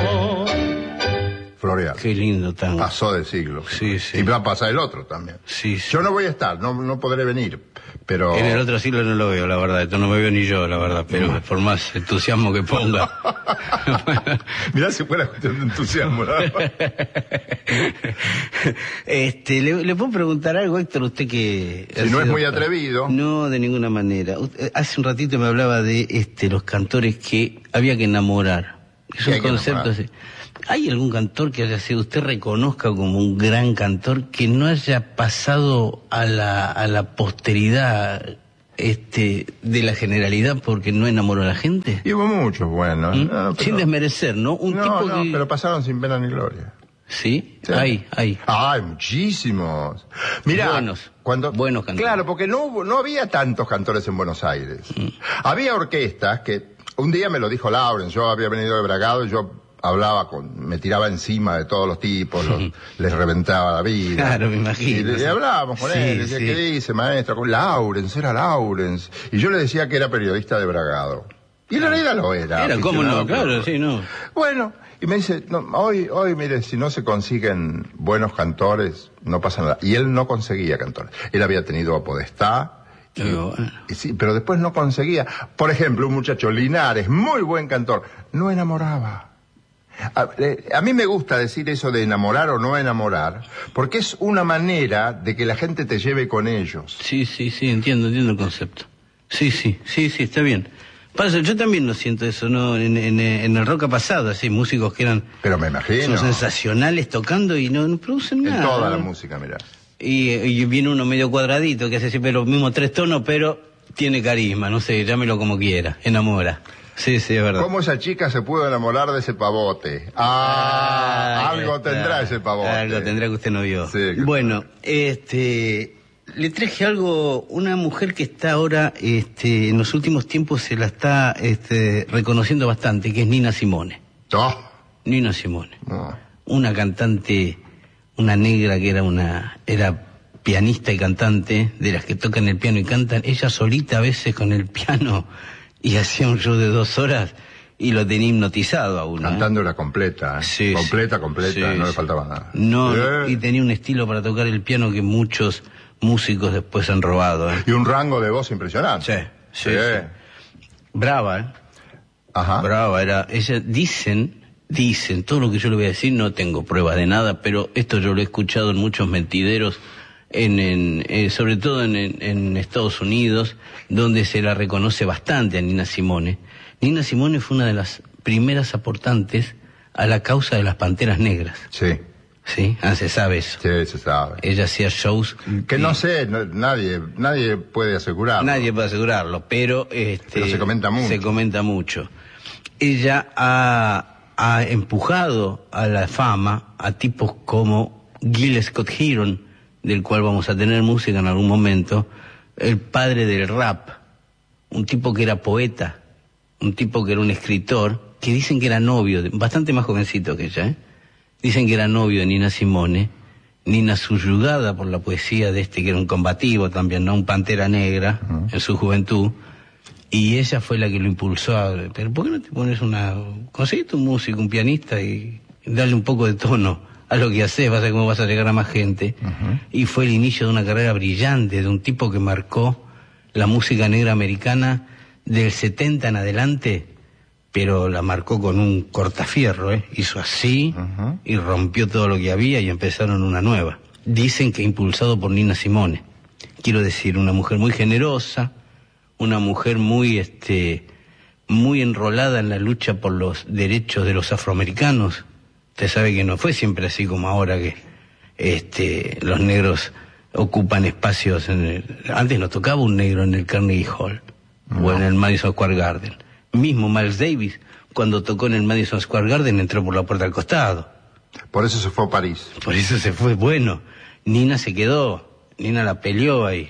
Floreal. Qué lindo tango. Pasó de siglo. Sí, sí. Y va a pasar el otro también. Sí, sí. Yo no voy a estar, no podré venir, pero... En el otro siglo no lo veo, la verdad. Esto no me veo ni yo, la verdad. Pero por más entusiasmo que ponga. Mirá si fuera cuestión de entusiasmo, ¿no? ¿Le puedo preguntar algo, Héctor? Usted que... Si no es muy atrevido. No, de ninguna manera. Hace un ratito me hablaba de los cantores que había que enamorar. Es un concepto así. ¿Hay algún cantor que haya sido, usted reconozca como un gran cantor, que no haya pasado a la posteridad de la generalidad porque no enamoró a la gente? Y hubo muchos buenos. No, sin desmerecer, ¿no? Pero pasaron sin pena ni gloria. ¿Sí? Sí. Hay. Hay muchísimos. Mirá, buenos cantores. Claro, porque no había tantos cantores en Buenos Aires. Había orquestas que, un día me lo dijo Lauren, yo había venido de Bragado y yo me tiraba encima de todos los tipos, les reventaba la vida. Claro, me imagino. Y hablábamos con él, decía, ¿qué dice, maestro? Con Laurens, era Laurens. Y yo le decía que era periodista de Bragado. Y en realidad lo era. Era, ¿cómo no? Claro, sí, no. Bueno, y me dice, hoy, mire, si no se consiguen buenos cantores, no pasa nada. Y él no conseguía cantores. Él había tenido a Podestá, sí, pero después no conseguía. Por ejemplo, un muchacho, Linares, muy buen cantor, no enamoraba. A mí me gusta decir eso de enamorar o no enamorar, porque es una manera de que la gente te lleve con ellos. Sí, entiendo el concepto. Sí, está bien. Pasa, yo también lo siento eso, ¿no? En el rock ha pasado, así, músicos que eran... Pero me imagino. Son sensacionales tocando y no producen nada. En toda la música, mirá. Y viene uno medio cuadradito que hace siempre los mismos 3 tonos, pero tiene carisma, no sé, llámelo como quiera, enamora. Sí, es verdad. ¿Cómo esa chica se pudo enamorar de ese pavote? Algo tendrá ese pavote. Algo tendrá que usted no vio. Sí, bueno, le traje algo, una mujer que está ahora, en los últimos tiempos se la está, reconociendo bastante, que es Nina Simone. Oh. Nina Simone. Oh. Una cantante, una negra que era pianista y cantante, de las que tocan el piano y cantan, ella solita a veces con el piano, y hacía un show de 2 horas y lo tenía hipnotizado a uno. Cantándola completa, Sí, completa, sí, no le faltaba nada. No, y tenía un estilo para tocar el piano que muchos músicos después han robado. Y un rango de voz impresionante. Sí. Brava, Ajá. Brava, ella, dicen, todo lo que yo le voy a decir, no tengo pruebas de nada, pero esto yo lo he escuchado en muchos mentideros, sobre todo en Estados Unidos, donde se la reconoce bastante a Nina Simone. Nina Simone fue una de las primeras aportantes a la causa de las Panteras Negras. Sí. ¿Sí? Se sabe eso. Sí, se sabe. Ella hacía shows... Que no sé, nadie puede asegurarlo. Nadie puede asegurarlo, pero... pero se comenta mucho. Se comenta mucho. Ella ha empujado a la fama a tipos como Gil Scott-Heron, del cual vamos a tener música en algún momento, el padre del rap, un tipo que era poeta, un tipo que era un escritor, que dicen que era novio, bastante más jovencito que ella, dicen que era novio de Nina Simone, Nina subyugada por la poesía de que era un combativo también, ¿no? Un pantera negra en su juventud, y ella fue la que lo impulsó pero ¿por qué no te pones conseguiste un músico, un pianista y darle un poco de tono a lo que haces, vas a ver cómo vas a llegar a más gente? Y fue el inicio de una carrera brillante, de un tipo que marcó la música negra americana del 70 en adelante, pero la marcó con un cortafierro, hizo así y rompió todo lo que había y empezaron una nueva. Dicen que impulsado por Nina Simone. Quiero decir, una mujer muy generosa, una mujer muy enrolada en la lucha por los derechos de los afroamericanos. Usted sabe que no fue siempre así como ahora que los negros ocupan espacios antes no tocaba un negro en el Carnegie Hall o en el Madison Square Garden. Mismo Miles Davis, cuando tocó en el Madison Square Garden, entró por la puerta al costado. Por eso se fue a París. Por eso se fue. Bueno, Nina se quedó, Nina la peleó ahí.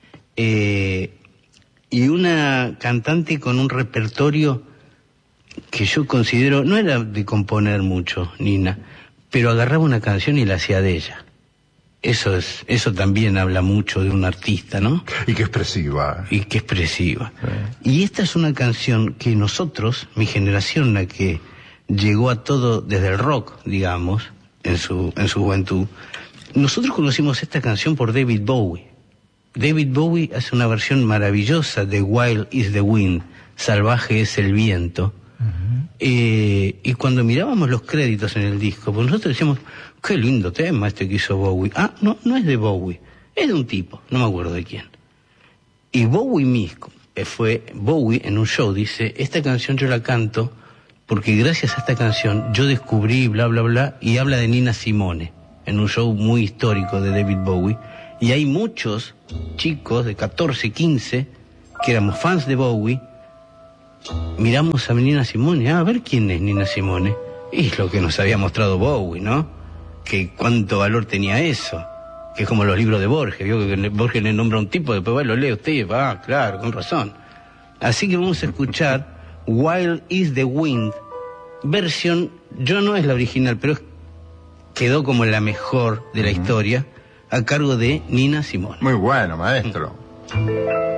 Y una cantante con un repertorio que yo considero, no era de componer mucho, Nina, pero agarraba una canción y la hacía de ella. Eso también habla mucho de un artista, ¿no? Y qué expresiva. Sí. Y esta es una canción que nosotros, mi generación, la que llegó a todo desde el rock, digamos, en su juventud. Nosotros conocimos esta canción por David Bowie. David Bowie hace una versión maravillosa de Wild is the Wind, salvaje es el viento. Y cuando mirábamos los créditos en el disco, pues nosotros decíamos, qué lindo tema este que hizo Bowie. Ah, no es de Bowie, es de un tipo, no me acuerdo de quién. Y Bowie mismo, Bowie en un show dice, esta canción yo la canto porque gracias a esta canción yo descubrí bla bla bla, y habla de Nina Simone, en un show muy histórico de David Bowie, y hay muchos chicos de 14, 15, que éramos fans de Bowie, miramos a Nina Simone, a ver quién es Nina Simone, y es lo que nos había mostrado Bowie, ¿no? Que cuánto valor tenía eso, que es como los libros de Borges, vio que Borges le nombra a un tipo, después va, lo lee usted y va, claro, con razón. Así que vamos a escuchar Wild is the Wind, versión, yo no es la original, pero quedó como la mejor de la historia, a cargo de Nina Simone. Muy bueno, maestro.